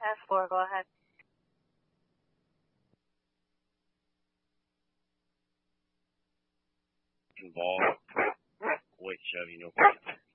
F4, go ahead. Involved. Wait, Chevy, no problem.